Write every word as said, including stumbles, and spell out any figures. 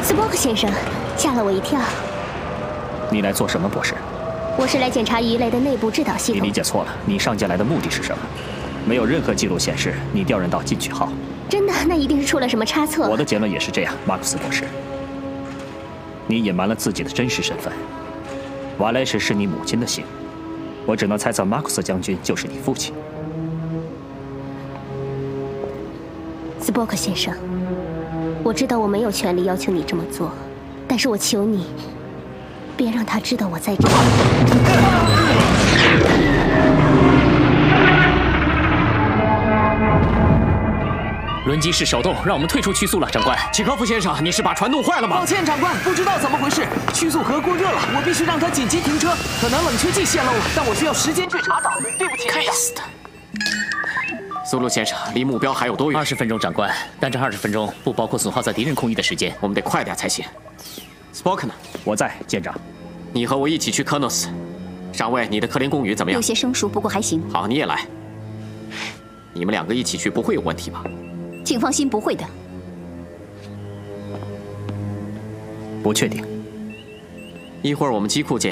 斯波克先生，吓了我一跳。 你来做什么，博士？ 我是来检查鱼雷的内部制导系统。 你理解错了，你上舰来的目的是什么？没有任何记录显示你调任到进取号。 真的？那一定是出了什么差错。 我的结论也是这样，马库斯博士。你隐瞒了自己的真实身份。瓦莱什是你母亲的姓，我只能猜测马库斯将军就是你父亲。 斯波克先生，我知道我没有权利要求你这么做，但是我求你，别让他知道我在这里。 轮机室手动，让我们退出曲速了，长官。 契科夫先生，你是把船弄坏了吗？ 抱歉，长官，不知道怎么回事，曲速盒过热了，我必须让它紧急停车。可能冷却剂泄漏了，但我需要时间去查找。对不起，队长。 苏鲁先生，离目标还有多远？ 二十分钟，长官。但这二十分钟不包括损耗在敌人空域的时间， 我们得快点才行。Spock 呢？ 我在，舰长。 你和我一起去科诺斯。上尉，你的克林贡语怎么样？ 有些生疏，不过还行。 好，你也来。你们两个一起去不会有问题吧？ 请放心，不会的。 不确定。 一会儿我们机库见。